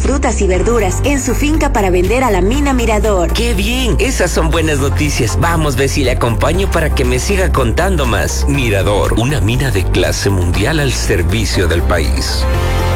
frutas y verduras en su finca para vender a la mina Mirador. ¡Qué bien! Esas son buenas noticias. Vamos, Bessie, le acompaño para que me siga contando más. Mirador, una mina de clase mundial al servicio del país.